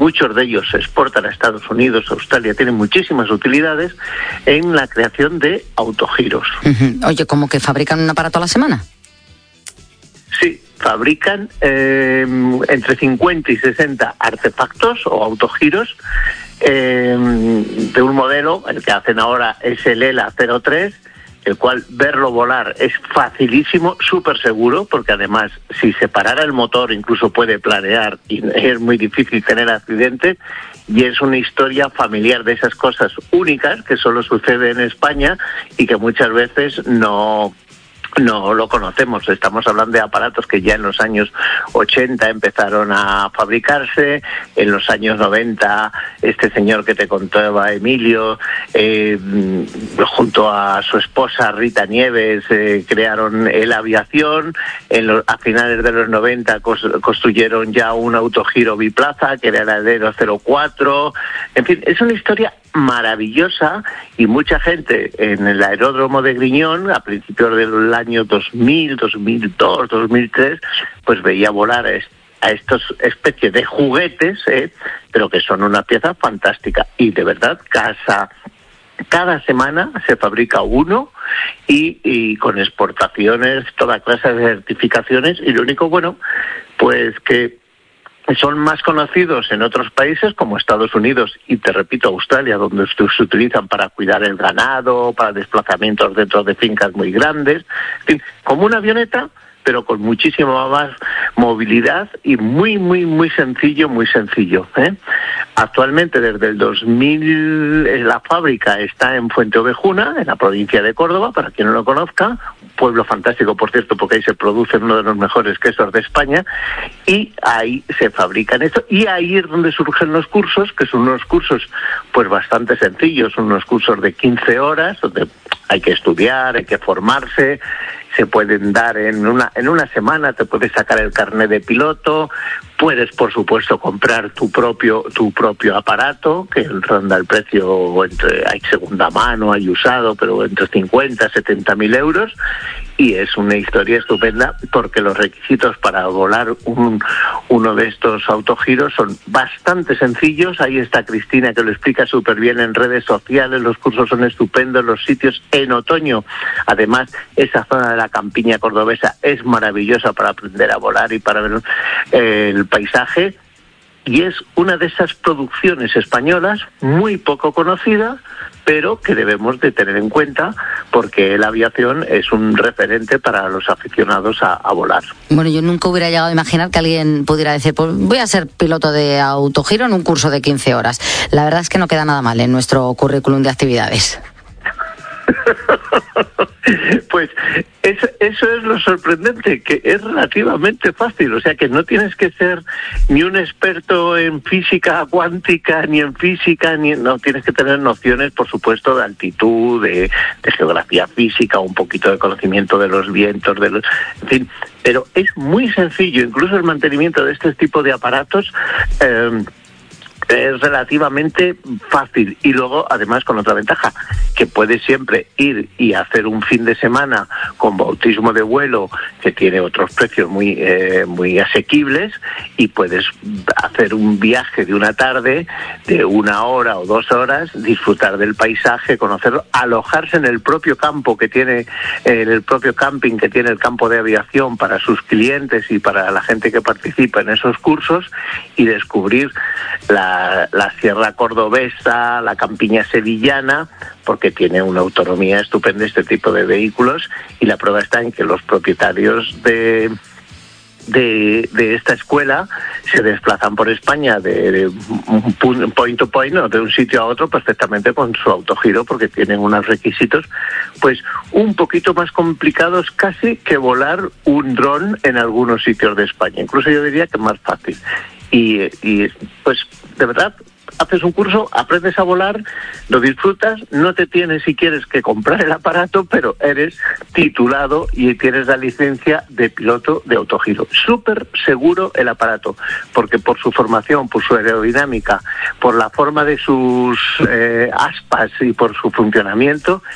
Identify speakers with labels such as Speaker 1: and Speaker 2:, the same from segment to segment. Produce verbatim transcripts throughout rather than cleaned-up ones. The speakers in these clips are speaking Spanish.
Speaker 1: muchos de ellos se exportan a Estados Unidos, Australia, tienen muchísimas utilidades en la creación de autogiros.
Speaker 2: Uh-huh. Oye, ¿cómo que fabrican un aparato a la semana?
Speaker 1: Sí, fabrican eh, entre cincuenta y sesenta artefactos o autogiros eh, de un modelo, el que hacen ahora es el ELA cero tres, el cual verlo volar es facilísimo, súper seguro, porque además si se parara el motor incluso puede planear y es muy difícil tener accidentes, y es una historia familiar de esas cosas únicas que solo sucede en España y que muchas veces no... No lo conocemos. Estamos hablando de aparatos que ya en los años ochenta empezaron a fabricarse, en los años noventa este señor que te contaba Emilio, eh, junto a su esposa Rita Nieves, eh, crearon el aviación, en los, a finales de los noventa cos, construyeron ya un autogiro biplaza, que era el Aero cero cuatro, en fin, es una historia maravillosa, y mucha gente en el aeródromo de Griñón a principios del año dos mil, dos mil dos, dos mil tres pues veía volar a estos especies de juguetes, ¿eh? pero que son una pieza fantástica, y de verdad casa cada semana se fabrica uno, y, y con exportaciones, toda clase de certificaciones, y lo único bueno pues que son más conocidos en otros países como Estados Unidos y, te repito, Australia, donde se utilizan para cuidar el ganado, para desplazamientos dentro de fincas muy grandes, en fin, como una avioneta, pero con muchísima más movilidad y muy, muy, muy sencillo, muy sencillo, ¿eh? Actualmente, desde el dos mil, la fábrica está en Fuente Ovejuna, en la provincia de Córdoba, para quien no lo conozca, un pueblo fantástico, por cierto, porque ahí se produce uno de los mejores quesos de España, y ahí se fabrican esto, y ahí es donde surgen los cursos, que son unos cursos pues bastante sencillos, unos cursos de quince horas, donde hay que estudiar, hay que formarse, se pueden dar en una en una semana, te puedes sacar el carnet de piloto, puedes por supuesto comprar tu propio tu propio aparato, que ronda el precio, entre hay segunda mano, hay usado, pero entre cincuenta, setenta mil euros, y es una historia estupenda porque los requisitos para volar un, uno de estos autogiros son bastante sencillos. Ahí está Cristina, que lo explica súper bien en redes sociales, los cursos son estupendos, los sitios en otoño, además esa zona de la campiña cordobesa es maravillosa para aprender a volar y para ver eh, el paisaje, y es una de esas producciones españolas muy poco conocida, pero que debemos de tener en cuenta porque la aviación es un referente para los aficionados a, a volar.
Speaker 2: Bueno, yo nunca hubiera llegado a imaginar que alguien pudiera decir, pues voy a ser piloto de autogiro en un curso de quince horas. La verdad es que no queda nada mal en nuestro currículum de actividades.
Speaker 1: Pues eso, eso es lo sorprendente, que es relativamente fácil, o sea que no tienes que ser ni un experto en física cuántica, ni en física, ni no tienes que tener nociones, por supuesto, de altitud, de, de geografía física, un poquito de conocimiento de los vientos, de los, en fin, pero es muy sencillo, incluso el mantenimiento de este tipo de aparatos eh, es relativamente fácil, y luego además con otra ventaja, que puedes siempre ir y hacer un fin de semana con bautismo de vuelo, que tiene otros precios muy eh, muy asequibles, y puedes hacer un viaje de una tarde de una hora o dos horas, disfrutar del paisaje, conocerlo, alojarse en el propio campo que tiene, en el propio camping que tiene el campo de aviación para sus clientes y para la gente que participa en esos cursos, y descubrir la La, la sierra cordobesa, la campiña sevillana, porque tiene una autonomía estupenda este tipo de vehículos, y la prueba está en que los propietarios de de, de esta escuela se desplazan por España de, de point to point, ¿no? De un sitio a otro perfectamente con su autogiro, porque tienen unos requisitos pues un poquito más complicados casi que volar un dron en algunos sitios de España, incluso yo diría que más fácil. Y, y pues de verdad haces un curso, aprendes a volar, lo disfrutas, no te tienes, si quieres, que comprar el aparato, pero eres titulado y tienes la licencia de piloto de autogiro. Súper seguro el aparato, porque por su formación, por su aerodinámica, por la forma de sus eh, aspas y por su funcionamiento,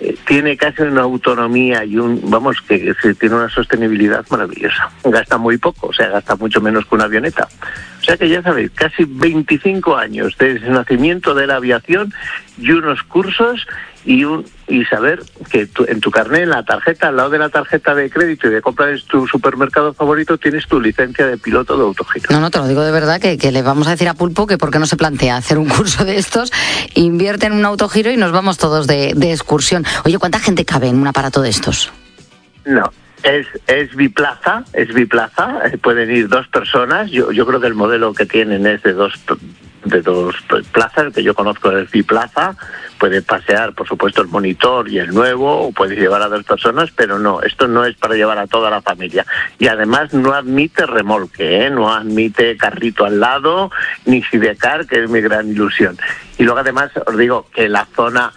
Speaker 1: tiene casi una autonomía y un, vamos, que, que tiene una sostenibilidad maravillosa. Gasta muy poco, o sea, gasta mucho menos que una avioneta. O sea que ya sabéis, casi veinticinco años desde el nacimiento de la aviación y unos cursos y un y saber que tu, en tu carnet, en la tarjeta, al lado de la tarjeta de crédito y de compra de tu supermercado favorito, tienes tu licencia de piloto de autogiro.
Speaker 2: No, no, te lo digo de verdad, que, que le vamos a decir a Pulpo que por qué no se plantea hacer un curso de estos, invierte en un autogiro y nos vamos todos de, de excursión. Oye, ¿cuánta gente cabe en un aparato de estos?
Speaker 1: No. Es, es biplaza, es biplaza, pueden ir dos personas. Yo, yo creo que el modelo que tienen es de dos de dos plazas, que yo conozco es biplaza. Puede pasear, por supuesto, el monitor y el nuevo, o puedes llevar a dos personas, pero no, esto no es para llevar a toda la familia. Y además no admite remolque, ¿eh? No admite carrito al lado, ni sidecar, que es mi gran ilusión. Y luego además os digo que la zona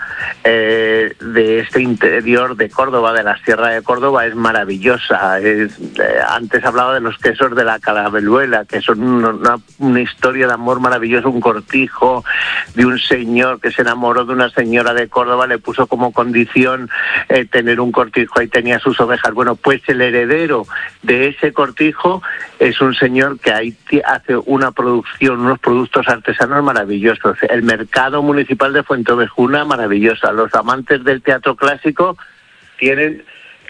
Speaker 1: eh, de este interior de Córdoba, de la Sierra de Córdoba, es maravillosa. Es, eh, antes hablaba de los quesos de la Carabeluela, que son una, una historia de amor maravilloso, un cortijo de un señor que se enamoró de una señora de Córdoba, le puso como condición eh, tener un cortijo, ahí tenía sus ovejas. Bueno, pues el heredero de ese cortijo es un señor que ahí hace una producción, unos productos artesanos maravillosos. El mercado municipal de Fuenteovejuna, maravillosa. Los amantes del teatro clásico tienen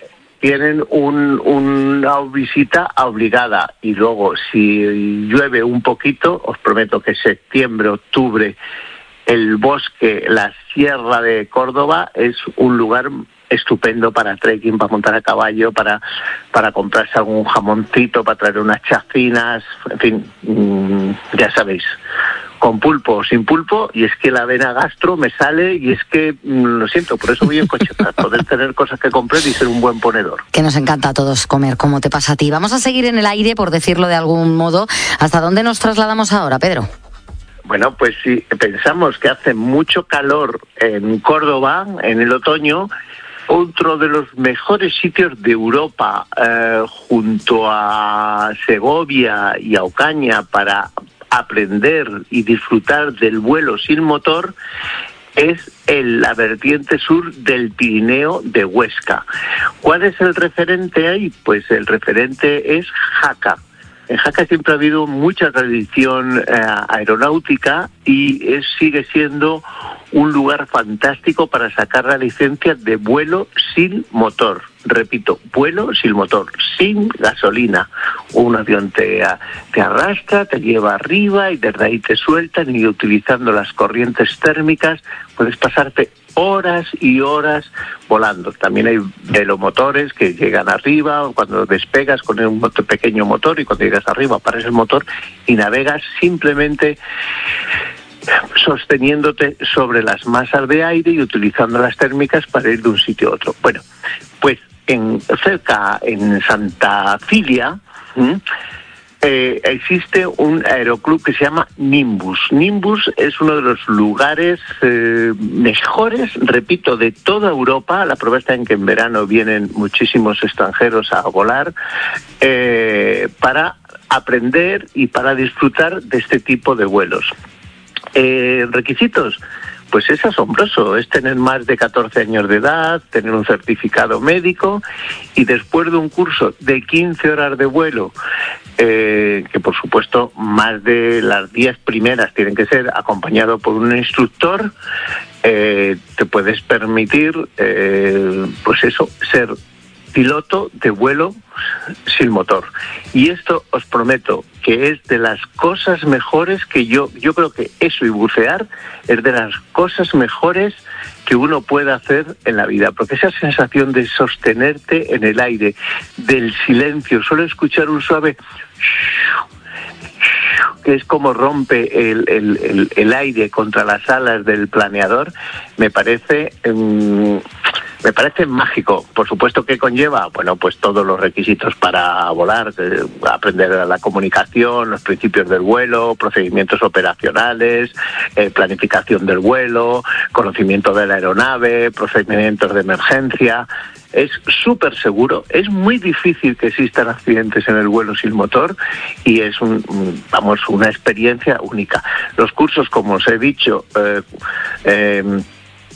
Speaker 1: tienen un, una visita obligada. Y luego, si llueve un poquito, os prometo que septiembre, octubre, el bosque, la Sierra de Córdoba es un lugar estupendo para trekking, para montar a caballo, para para comprarse algún jamoncito, para traer unas chacinas, en fin, mmm, ya sabéis, con pulpo o sin pulpo, y es que la vena gastro me sale y es que mmm, lo siento, por eso voy en coche, para poder tener cosas que comprar y ser un buen ponedor.
Speaker 2: Que nos encanta a todos comer, como te pasa a ti. Vamos a seguir en el aire, por decirlo de algún modo. ¿Hasta dónde nos trasladamos ahora, Pedro?
Speaker 1: Bueno, pues si pensamos que hace mucho calor en Córdoba en el otoño, otro de los mejores sitios de Europa, eh, junto a Segovia y a Ocaña, para aprender y disfrutar del vuelo sin motor, es en la vertiente sur del Pirineo de Huesca. ¿Cuál es el referente ahí? Pues el referente es Jaca. En Jaca siempre ha habido mucha tradición eh, aeronáutica y es, sigue siendo un lugar fantástico para sacar la licencia de vuelo sin motor. Repito, vuelo sin motor, sin gasolina. Un avión te, te arrastra, te lleva arriba y desde ahí te sueltan, y utilizando las corrientes térmicas puedes pasarte horas y horas volando. También hay velomotores que llegan arriba, cuando despegas con un pequeño motor, y cuando llegas arriba paras el motor y navegas simplemente sosteniéndote sobre las masas de aire y utilizando las térmicas para ir de un sitio a otro. Bueno, pues en cerca, en Santa Cilia, ¿m? Eh, existe un aeroclub que se llama Nimbus. Nimbus es uno de los lugares eh, mejores, repito, de toda Europa. La prueba está en que en verano vienen muchísimos extranjeros a volar eh, para aprender y para disfrutar de este tipo de vuelos. Eh, ¿Requisitos? Pues es asombroso, es tener más de catorce años de edad, tener un certificado médico, y después de un curso de quince horas de vuelo, eh, que por supuesto más de las diez primeras tienen que ser acompañado por un instructor, eh, te puedes permitir, eh, pues eso, ser piloto de vuelo sin motor. Y esto os prometo que es de las cosas mejores que yo, yo creo que eso y bucear es de las cosas mejores que uno puede hacer en la vida, porque esa sensación de sostenerte en el aire, del silencio, solo escuchar un suave que es como rompe el, el, el, el aire contra las alas del planeador, me parece um, me parece mágico. Por supuesto que conlleva, bueno, pues todos los requisitos para volar, eh, aprender la comunicación, los principios del vuelo, procedimientos operacionales, eh, planificación del vuelo, conocimiento de la aeronave, procedimientos de emergencia. Es súper seguro, es muy difícil que existan accidentes en el vuelo sin motor, y es un, vamos, una experiencia única. Los cursos, como os he dicho, eh, eh,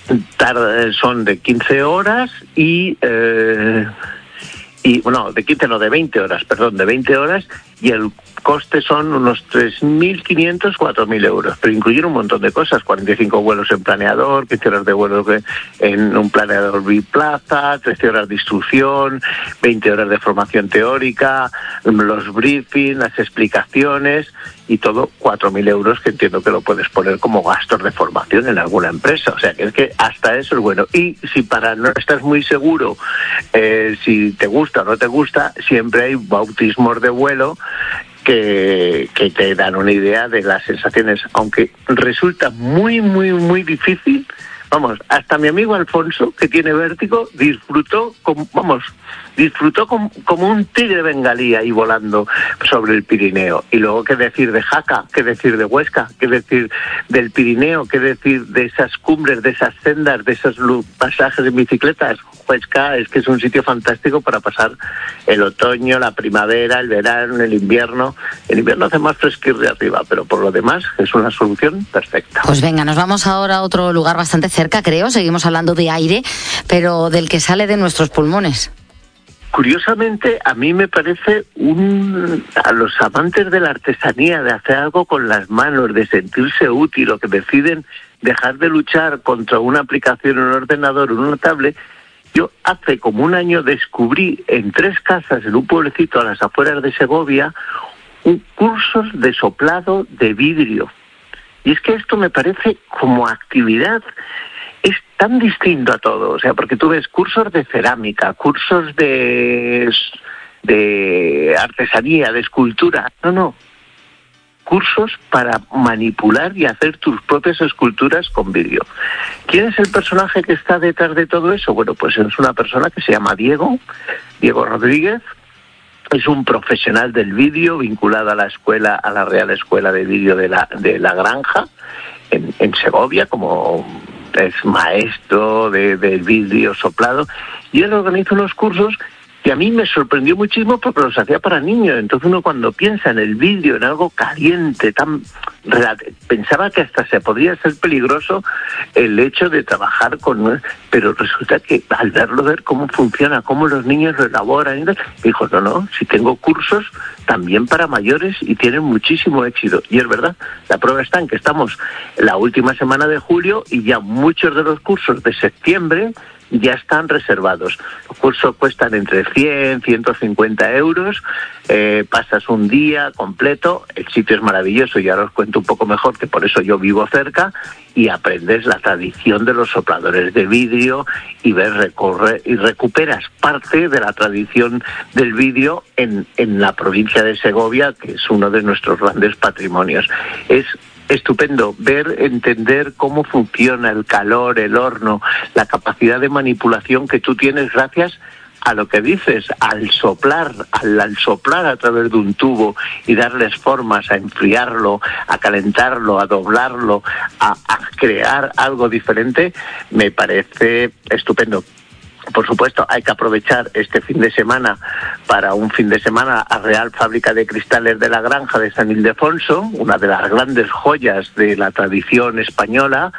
Speaker 1: tarde, son de quince horas y... Eh, y bueno, de quince no, de veinte horas, perdón, de veinte horas, y el coste son unos tres mil quinientos, cuatro mil euros, pero incluyen un montón de cosas, cuarenta y cinco vuelos en planeador, quince horas de vuelo en un planeador biplaza, trece horas de instrucción, veinte horas de formación teórica, los briefings, las explicaciones, y todo cuatro mil euros, que entiendo que lo puedes poner como gastos de formación en alguna empresa. O sea, que es que hasta eso es bueno. Y si para no estás muy seguro eh, si te gusta o no te gusta, siempre hay bautismos de vuelo que, que te dan una idea de las sensaciones, aunque resulta muy, muy, muy difícil. Vamos, hasta mi amigo Alfonso, que tiene vértigo, disfrutó, con, vamos, disfrutó con, como un tigre bengalí ahí volando sobre el Pirineo. Y luego, ¿qué decir de Jaca? ¿Qué decir de Huesca? ¿Qué decir del Pirineo? ¿Qué decir de esas cumbres, de esas sendas, de esos pasajes en bicicletas? Huesca es que es un sitio fantástico para pasar el otoño, la primavera, el verano, el invierno. El invierno hace más fresquirre arriba, pero por lo demás es una solución perfecta.
Speaker 2: Pues venga, nos vamos ahora a otro lugar bastante cerca, creo. Seguimos hablando de aire, pero del que sale de nuestros pulmones.
Speaker 1: Curiosamente, a mí me parece un a los amantes de la artesanía, de hacer algo con las manos, de sentirse útil, o que deciden dejar de luchar contra una aplicación en un ordenador o en una tablet. Yo hace como un año descubrí en tres casas, en un pueblecito a las afueras de Segovia, un cursos de soplado de vidrio. Y es que esto me parece como actividad, es tan distinto a todo, o sea, porque tú ves cursos de cerámica, cursos de, de artesanía, de escultura, no, no, cursos para manipular y hacer tus propias esculturas con vídeo. ¿Quién es el personaje que está detrás de todo eso? Bueno, pues es una persona que se llama Diego, Diego Rodríguez. Es un profesional del vídeo vinculado a la escuela, a la Real Escuela de Vídeo de la, de la Granja, en, en Segovia, como es maestro de, de vídeo soplado, y él organiza unos cursos que a mí me sorprendió muchísimo porque los hacía para niños. Entonces uno, cuando piensa en el vídeo, en algo caliente, tan pensaba que hasta se podría ser peligroso el hecho de trabajar con... Pero resulta que al verlo, ver cómo funciona, cómo los niños lo elaboran, dijo, no, no, si tengo cursos también para mayores y tienen muchísimo éxito. Y es verdad, la prueba está en que estamos en la última semana de julio y ya muchos de los cursos de septiembre ya están reservados. Los cursos cuestan entre cien, ciento cincuenta euros, eh, pasas un día completo, el sitio es maravilloso y ahora os cuento un poco mejor, que por eso yo vivo cerca, y aprendes la tradición de los sopladores de vidrio y ves recorre, y recuperas parte de la tradición del vidrio en, en la provincia de Segovia, que es uno de nuestros grandes patrimonios. Es estupendo ver, entender cómo funciona el calor, el horno, la capacidad de manipulación que tú tienes gracias a lo que dices, al soplar, al, al soplar a través de un tubo y darles formas, a enfriarlo, a calentarlo, a doblarlo, a, a crear algo diferente, me parece estupendo. Por supuesto, hay que aprovechar este fin de semana para un fin de semana a Real Fábrica de Cristales de la Granja de San Ildefonso, una de las grandes joyas de la tradición española,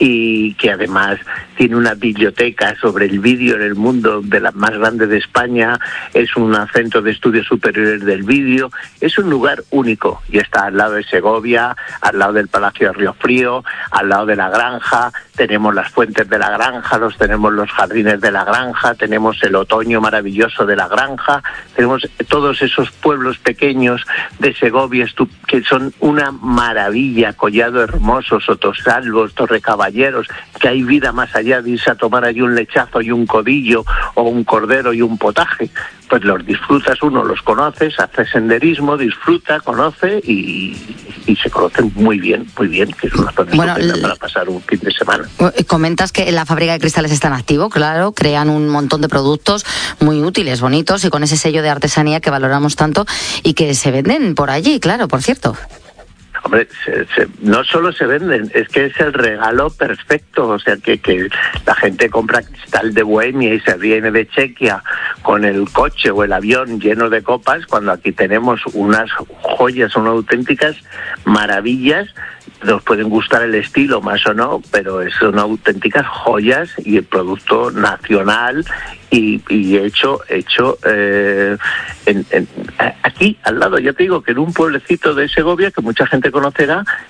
Speaker 1: y que además tiene una biblioteca sobre el vídeo en el mundo de las más grandes de España, es un centro de estudios superiores del vídeo, es un lugar único y está al lado de Segovia, al lado del Palacio de Río Frío, al lado de la Granja, tenemos las fuentes de la Granja, los tenemos los jardines de la Granja, tenemos el otoño maravilloso de la Granja, tenemos todos esos pueblos pequeños de Segovia que son una maravilla, Collado Hermoso, Sotosalvos, Torrecaballeros, que hay vida más allá de irse a tomar allí un lechazo y un codillo o un cordero y un potaje. Pues los disfrutas, uno los conoces, hace senderismo, disfruta, conoce y, y se conocen muy bien, muy bien, que es una zona bueno, estupenda para pasar un fin de semana.
Speaker 2: Comentas que en la fábrica de cristales están activos, claro, crean un montón de productos muy útiles, bonitos y con ese sello de artesanía que valoramos tanto y que se venden por allí, claro, por cierto.
Speaker 1: Hombre, se, se, no solo se venden, es que es el regalo perfecto, o sea, que, que la gente compra cristal de Bohemia y se viene de Chequia con el coche o el avión lleno de copas, cuando aquí tenemos unas joyas, unas auténticas maravillas nos pueden gustar el estilo más o no, pero son auténticas joyas y el producto nacional y, y hecho hecho eh, en, en, aquí al lado. Ya te digo que en un pueblecito de Segovia que mucha gente conocerá,